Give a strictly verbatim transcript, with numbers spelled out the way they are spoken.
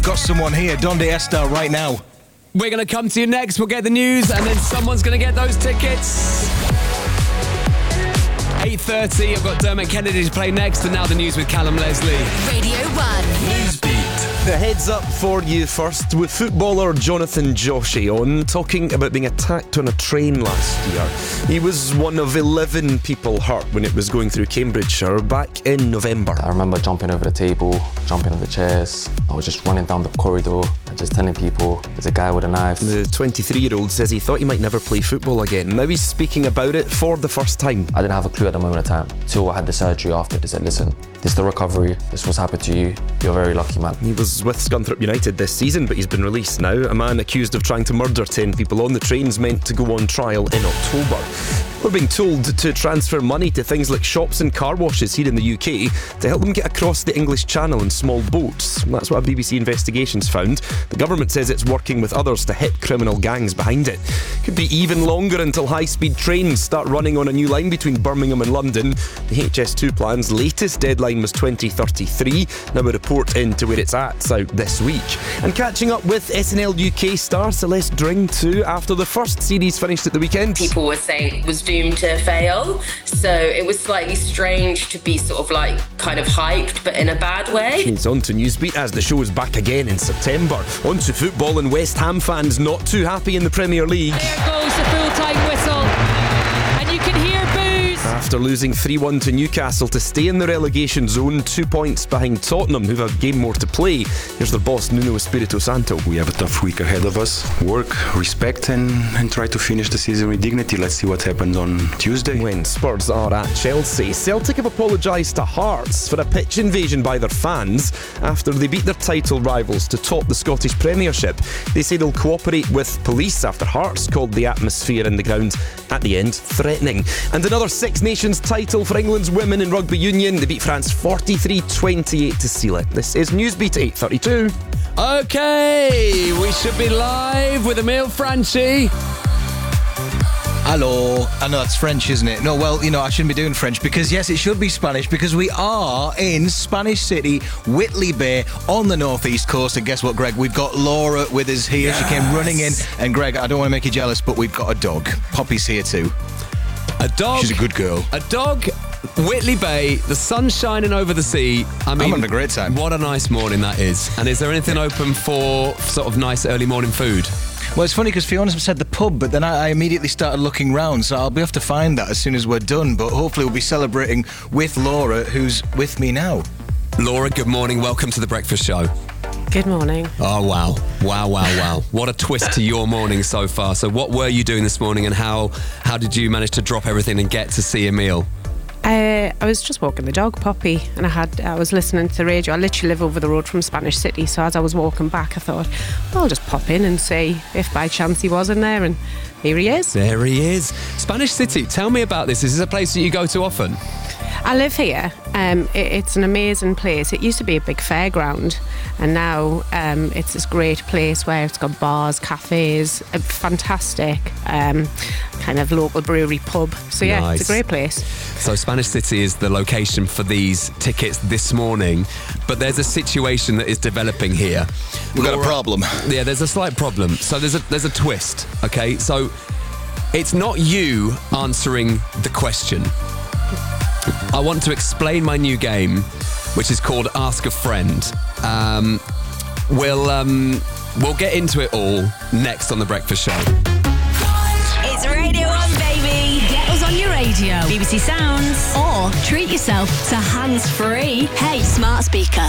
Got someone here, Donde Esta, right now. We're going to come to you next. We'll get the news, and then someone's going to get those tickets. eight thirty, I've got Dermot Kennedy to play next, and now the news with Callum Leslie. Radio one. Newsbeat. The heads up for you first with footballer Jonathan Joshi on talking about being attacked on a train last year. He was one of eleven people hurt when it was going through Cambridgeshire back in November. I remember jumping over the table, jumping over the chairs. I was just running down the corridor and just telling people there's a guy with a knife. The twenty-three-year-old says he thought he might never play football again. Now he's speaking about it for the first time. I didn't have a clue at the moment of time till I had the surgery after. They said, listen, this is the recovery, this was happened to you, you're a very lucky man. He was with Scunthorpe United this season, but he's been released now. A man accused of trying to murder ten people on the train's meant to go on trial in October. We're being told to transfer money to things like shops and car washes here in the U K to help them get across the English Channel in small boats. That's what a B B C investigation's found. The government says it's working with others to hit criminal gangs behind it. Could be even longer until high-speed trains start running on a new line between Birmingham and London. The H S two plan's latest deadline was twenty thirty-three. Now a report into where it's at out this week. And catching up with S N L U K star Celeste Dring too after the first series finished at the weekend. People were saying it was doomed to fail, so it was slightly strange to be sort of like kind of hyped, but in a bad way. It's on to Newsbeat as the show is back again in September. On to football, and West Ham fans not too happy in the Premier League. There goes the full-time whistle, and you can hear boos. After losing three one to Newcastle to stay in the relegation zone, two points behind Tottenham, who've a game more to play. Here's their boss, Nuno Espirito Santo. We have a tough week ahead of us. Work, respect, and, and try to finish the season with dignity. Let's see what happens on Tuesday. When Spurs are at Chelsea, Celtic have apologised to Hearts for a pitch invasion by their fans after they beat their title rivals to top the Scottish Premiership. They say they'll cooperate with police after Hearts called the atmosphere in the ground at the end threatening. And another Six Nations title for England's women in rugby union. They beat France forty-three twenty-eight to seal it. This is Newsbeat eight thirty-two. Okay, we should be live with Emile Franchi. Hello. I know that's French, isn't it? No, well, you know, I shouldn't be doing French because, yes, it should be Spanish because we are in Spanish City, Whitley Bay, on the northeast coast. And guess what, Greg? We've got Laura with us here. Yes. She came running in. And, Greg, I don't want to make you jealous, but we've got a dog. Poppy's here too. A dog. She's a good girl. A dog. Whitley Bay, the sun's shining over the sea. I mean, I'm having a great time. What a nice morning that is. And is there anything open for sort of nice early morning food? Well, it's funny because Fiona said the pub, but then I, I immediately started looking round, so I'll be able to find that as soon as we're done. But hopefully we'll be celebrating with Laura, who's with me now. Laura, good morning. Welcome to The Breakfast Show. Good morning. Oh, wow. Wow, wow, wow. What a twist to your morning so far. So what were you doing this morning, and how, how did you manage to drop everything and get to see Emile? Uh, I was just walking the dog, Poppy, and I had I was listening to the radio. I literally live over the road from Spanish City, so as I was walking back, I thought, well, I'll just pop in and see if by chance he was in there, and here he is. There he is. Spanish City, tell me about this. Is this a place that you go to often? I live here. Um, it, it's an amazing place. It used to be a big fairground, and now um, it's this great place where it's got bars, cafes, a fantastic um, kind of local brewery pub. So yeah, nice. It's a great place. So Spanish City is the location for these tickets this morning, but there's a situation that is developing here. We've got a problem. Yeah, there's a slight problem. So there's a there's a twist. Okay, so it's not you answering the question. I want to explain my new game, which is called Ask a Friend. Um, we'll um, we'll get into it all next on The Breakfast Show. It's Radio one, baby. Get us on your radio, B B C Sounds, or treat yourself to hands-free. Hey, smart speaker,